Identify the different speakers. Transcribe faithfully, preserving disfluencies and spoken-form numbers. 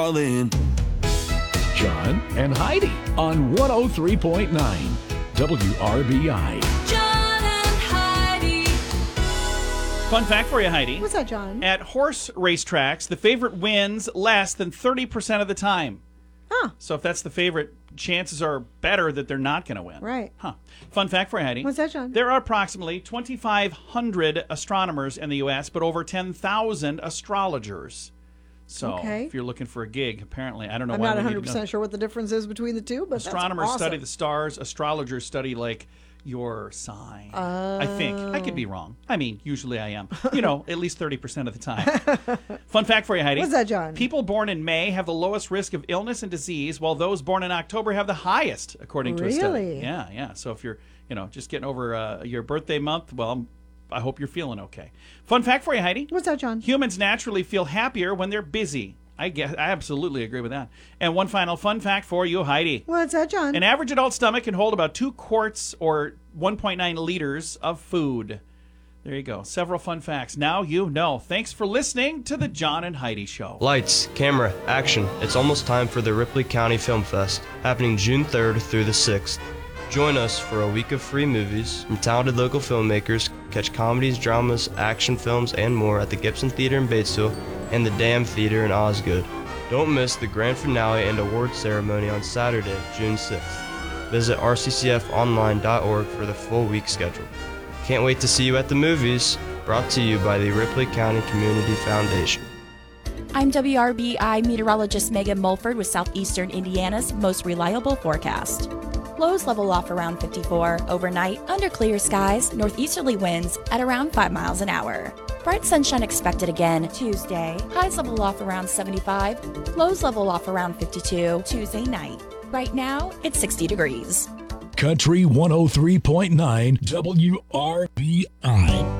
Speaker 1: All in.
Speaker 2: John and Heidi on one oh three point nine W R B I.
Speaker 3: John and Heidi.
Speaker 4: Fun fact for you, Heidi.
Speaker 5: What's that, John?
Speaker 4: At horse racetracks, the favorite wins less than thirty percent of the time.
Speaker 5: Huh.
Speaker 4: So if that's the favorite, chances are better that they're not going to win.
Speaker 5: Right.
Speaker 4: Huh. Fun fact for you, Heidi.
Speaker 5: What's that, John?
Speaker 4: There are approximately twenty-five hundred astronomers in the U S, but over ten thousand astrologers. So
Speaker 5: Okay.
Speaker 4: if you're looking for a gig, apparently, I don't know
Speaker 5: I'm
Speaker 4: why
Speaker 5: not
Speaker 4: we need to
Speaker 5: one hundred percent
Speaker 4: know.
Speaker 5: sure what the difference is between the two, but
Speaker 4: Astronomers
Speaker 5: that's awesome.
Speaker 4: study the stars. Astrologers study, like, your sign. I think. I could be wrong. I mean, usually I am. You know, at least thirty percent of the time. Fun fact for you, Heidi.
Speaker 5: What's that, John?
Speaker 4: People born in May have the lowest risk of illness and disease, while those born in October have the highest, according to a study.
Speaker 5: Really?
Speaker 4: Yeah, yeah. So if you're, you know, just getting over uh, your birthday month, well, I hope you're feeling okay. Fun fact for you, Heidi.
Speaker 5: What's that, John?
Speaker 4: Humans naturally feel happier when they're busy. I guess I absolutely agree with that. And one final fun fact for you, Heidi.
Speaker 5: What's that, John?
Speaker 4: An average adult stomach can hold about two quarts or one point nine liters of food. There you go. Several fun facts. Now you know. Thanks for listening to the John and Heidi Show.
Speaker 6: Lights, camera, action. It's almost time for the Ripley County Film Fest, happening June third through the sixth. Join us for a week of free movies from talented local filmmakers. Catch comedies, dramas, action films, and more at the Gibson Theater in Batesville and the Dam Theater in Osgood. Don't miss the grand finale and award ceremony on Saturday, June sixth. Visit r c c f online dot org for the full week schedule. Can't wait to see you at the movies. Brought to you by the Ripley County Community Foundation.
Speaker 7: I'm W R B I meteorologist Megan Mulford with Southeastern Indiana's most reliable forecast. Lows level off around fifty-four. Overnight, under clear skies, northeasterly winds at around five miles an hour. Bright sunshine expected again Tuesday. Highs level off around seventy-five. Lows level off around fifty-two Tuesday night. Right now, it's sixty degrees.
Speaker 2: Country one oh three point nine W R B I.